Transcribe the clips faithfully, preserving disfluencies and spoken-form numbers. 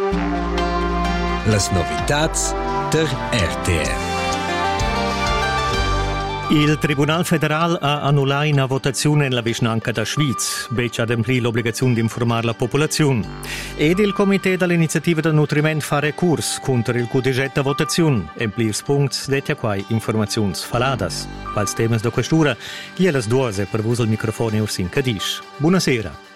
Las novitats der R T R. Il Tribunal Federal ha annullato una votazione nella vicinanza da Schwyz, beccia adempì l'obbligazione di informare la popolazione. Ed il Comité dall'iniziativa del nutrimento fa recurs contro il cudegetta votazione, emplir spunts dettia quai informazioni faladas. Pals temas da questura, gli è las duose per vus il microfono Ursin Cadish. Buonasera.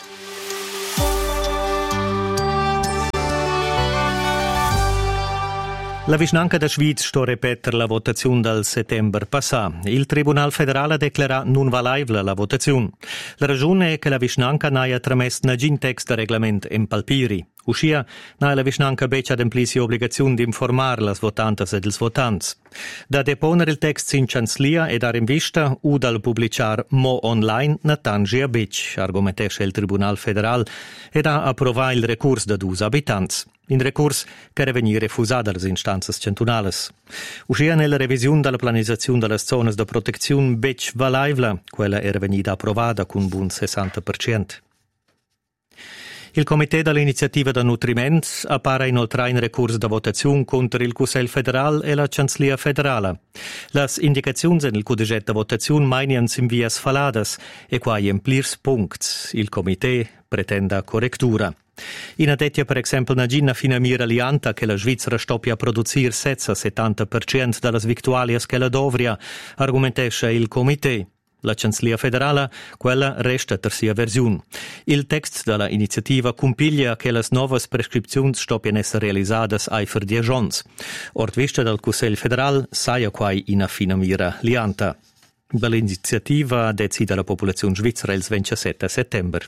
La vicinanza da Schwyz sto ripetere la votazione del settembre passato. Il Tribunal Federale ha dichiarato non valabile la votazione. La ragione è che la vicinanza non ha tramesso nessun testo di regolamento in palpiri. Uscia, non la vicinanza beccia ademplissi obbligazione di informare le votantes e i votanti. Da deponere il testo in cancellia e dare in vista o dal pubblicare mo online na tangi a bec, argomentesce il Tribunal Federale e da approvare il recurs da dus abitanti. In recurs che era venire refusato dalle istanze cantonali. Uscia nella revisione della planizzazione delle zone di protezione bec valabile, quella era venuta approvata con un buon sessanta per cento. Il Comité dall'iniziativa del nutrimento appare inoltre in recurs da votazione contro il Consiglio federale e la Cancellia federale. Le indicazioni nel codice da votazione mainiano in vias faladas e qua emplirs punct. Il Comité pretende correttura. In adettia per esempio una ginna fina mira lianta che la Svizzera stoppia a produzir settanta per cento delle victualias che la dovria, argomentesce il Comité. La Cancellia federale, quella resta terza versione. Il testo della iniziativa compiglia che le nuove prescrizioni stoppiano essere realizzate ai per dieci anni. Ort vista del Consiglio federale, saia quai in fina mira lianta. Dall'iniziativa decide la popolazione svizzera il ventisette settembre.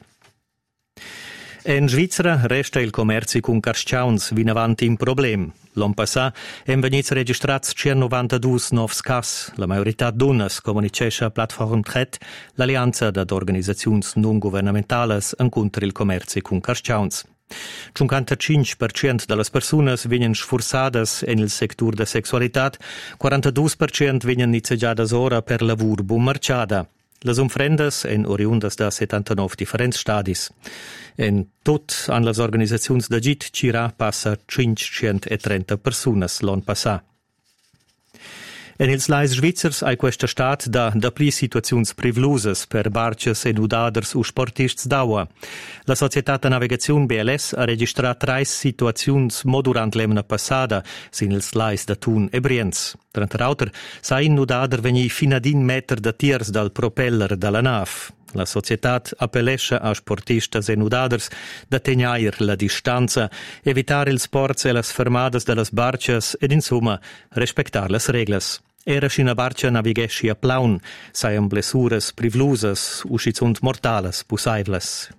In Svizzera resta il commercio con carstgauns vin avanti in problem. L'anno passato hem venuti registrati centonovantadue nuovi casi, la majorità donnas, comunicesce a Plattform Tret, l'alleanza ad organizzazioni non governamentali contro il commercio con carstgauns. cinquantacinque per cento delle persone vengono sforzate nel settore della sessualità, quarantadue per cento vengono iniziate ora per lavoro buon marciata. Le umfrendas en oriundas da settantanove differenti stadis. En tot an las organizzaziuns da git Cira passa cinquecentotrenta personas l'an passà. En ils lais svizzers ai questa stat da da pli situaziuns privlusas per barches e nudaders u sportists d'aua. La Società de Navigazione B L S ha registrat trais situaziuns mo durant l'emna passada sin ils lais da Thun e Brienz. Tra l'altro, sa in nudader veni fino ad un meter da tiers dal propeller dalla nav. La società appellesce a sportistas e nudaders da tegnair la distanza, evitare il sports e las fermadas de las barches ed insomma respectar las reglas. Era scina barcia navigesci a plaun, saian blessuras privlusas, uscizunt mortales, pusaivlas.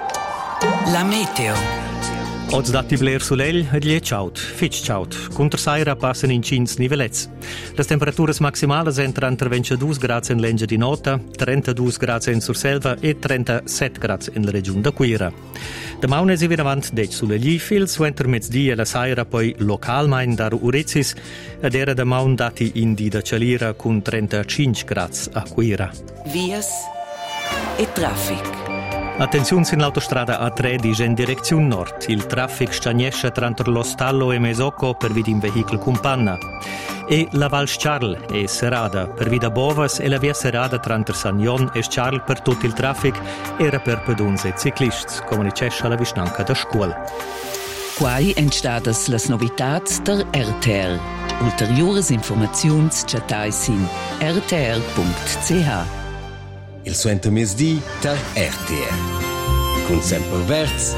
La meteo. Oz dati bler sulell ed gli è ciaut, fitch ciaut. Contra saira passen in cins nivellets. Le temperaturas maximales entran tra ventidue gradi in Lengia di Nota, trentadue gradi in Surselva e trentasette gradi in la regione da Quira. Da maune si viene avanti dec sulle gli fil, su enter mezzdia e la saira poi localmain dar Urezis, ed era da maun dati in di da Cialira con trentacinque gradi a Quira. Vias e traffic. Attenzione sull'autostrada A tre dice in direzione nord. Il traffico stagnesce tra lo Stallo e Mesocco per via di un veicolo con panna. E la Val Scharl è serrata per via da Bovas e la via serrata tra San Jon e Scharl per tutto il traffico era per pedons e ciclisti, come dice la vicinanza da scuola. Quai entstadas las novitats der R T R. Ulteriores informaziuns chatais in r t r punct c h. Il suento mesdì der R T R. Con sempre verz.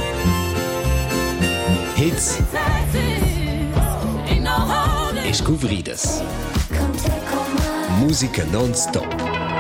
Hits. E scuvridas. Musica non-stop.